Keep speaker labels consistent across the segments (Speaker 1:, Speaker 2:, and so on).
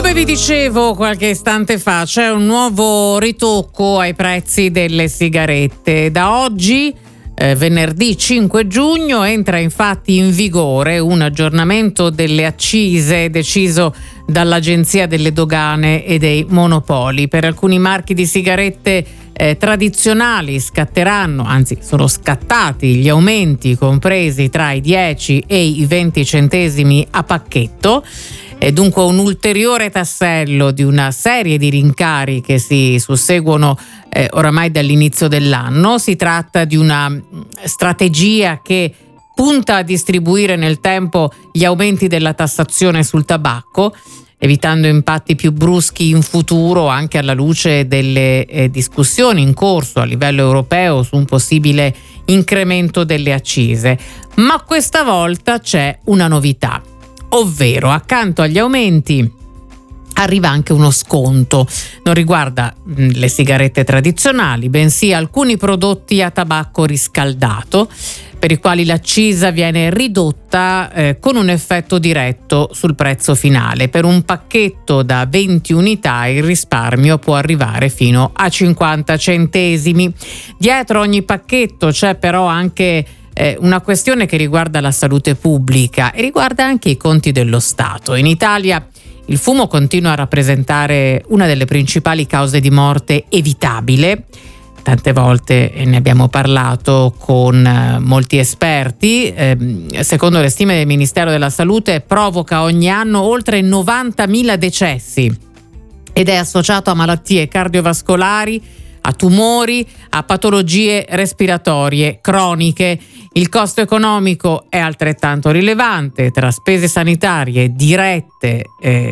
Speaker 1: Come vi dicevo qualche istante fa, c'è un nuovo ritocco ai prezzi delle sigarette. Da oggi, venerdì 5 giugno, entra infatti in vigore un aggiornamento delle accise deciso dall'Agenzia delle Dogane e dei Monopoli. Per alcuni marchi di sigarette tradizionali scatteranno, anzi sono scattati gli aumenti compresi tra i 10 e i 20 centesimi a pacchetto. È dunque un ulteriore tassello di una serie di rincari che si susseguono oramai dall'inizio dell'anno. Si tratta di una strategia che punta a distribuire nel tempo gli aumenti della tassazione sul tabacco, evitando impatti più bruschi in futuro, anche alla luce delle discussioni in corso a livello europeo su un possibile incremento delle accise. Ma questa volta c'è una novità, ovvero accanto agli aumenti arriva anche uno sconto. Non riguarda le sigarette tradizionali, bensì alcuni prodotti a tabacco riscaldato, per i quali l'accisa viene ridotta con un effetto diretto sul prezzo finale. Per un pacchetto da 20 unità il risparmio può arrivare fino a 50 centesimi. Dietro ogni pacchetto c'è però anche una questione che riguarda la salute pubblica e riguarda anche i conti dello Stato. In Italia il fumo continua a rappresentare una delle principali cause di morte evitabile. Tante volte ne abbiamo parlato con molti esperti. Secondo le stime del Ministero della Salute provoca ogni anno oltre 90.000 decessi ed è associato a malattie cardiovascolari, a tumori, a patologie respiratorie croniche. Il costo economico è altrettanto rilevante, tra spese sanitarie dirette,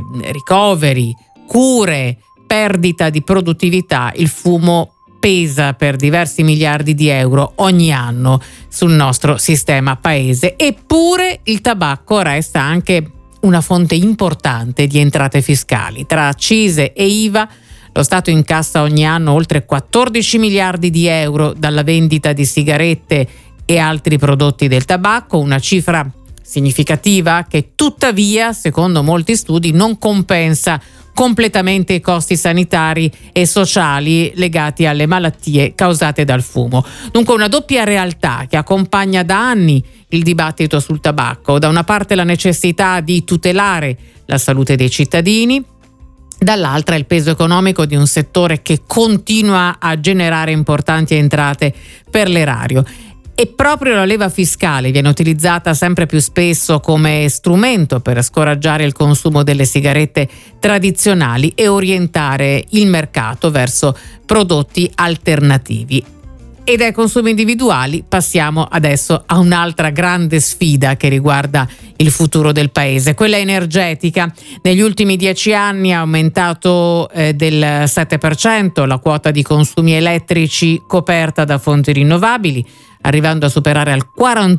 Speaker 1: ricoveri, cure, perdita di produttività. Il fumo pesa per diversi miliardi di euro ogni anno sul nostro sistema paese. Eppure il tabacco resta anche una fonte importante di entrate fiscali. Tra accise e IVA lo Stato incassa ogni anno oltre 14 miliardi di euro dalla vendita di sigarette e altri prodotti del tabacco, una cifra significativa che tuttavia, secondo molti studi, non compensa completamente i costi sanitari e sociali legati alle malattie causate dal fumo. Dunque una doppia realtà che accompagna da anni il dibattito sul tabacco. Da una parte la necessità di tutelare la salute dei cittadini, dall'altra il peso economico di un settore che continua a generare importanti entrate per l'erario. E proprio la leva fiscale viene utilizzata sempre più spesso come strumento per scoraggiare il consumo delle sigarette tradizionali e orientare il mercato verso prodotti alternativi. E dai consumi individuali passiamo adesso a un'altra grande sfida che riguarda il futuro del paese, quella energetica. Negli ultimi 10 anni ha aumentato del 7% la quota di consumi elettrici coperta da fonti rinnovabili, arrivando a superare al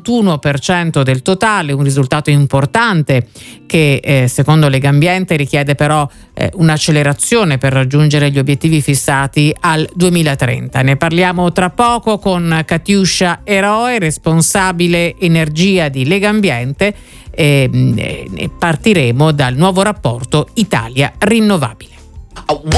Speaker 1: 41% del totale, un risultato importante che secondo Legambiente richiede però un'accelerazione per raggiungere gli obiettivi fissati al 2030. Ne parliamo tra poco con Katiuscia Eroe, responsabile energia di Legambiente, e partiremo dal nuovo rapporto Italia Rinnovabile.